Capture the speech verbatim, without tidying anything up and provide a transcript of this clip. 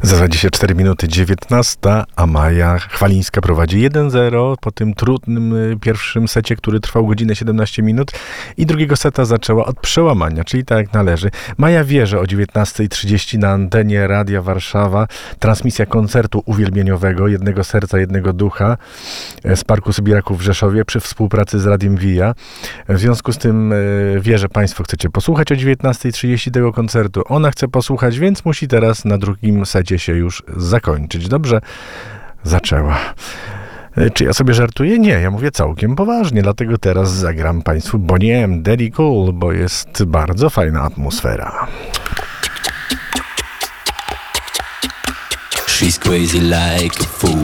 Za dwadzieścia cztery minuty dziewiętnasta, a Maja Chwalińska prowadzi jeden zero po tym trudnym y, pierwszym secie, który trwał godzinę siedemnaście minut, i drugiego seta zaczęła od przełamania, czyli tak jak należy. Maja wie, że o dziewiętnasta trzydzieści na antenie Radia Warszawa transmisja koncertu uwielbieniowego Jednego Serca, Jednego Ducha z Parku Sybiraków w Rzeszowie przy współpracy z Radiem Via. W związku z tym y, wie, że Państwo chcecie posłuchać o dziewiętnasta trzydzieści tego koncertu. Ona chce posłuchać, więc musi teraz na drugim secie się już zakończyć. Dobrze, zaczęła. Czy ja sobie żartuję? Nie, ja mówię całkiem poważnie, dlatego teraz zagram Państwu Boney M. Daddy Cool, bo jest bardzo fajna atmosfera. She's crazy like a fool.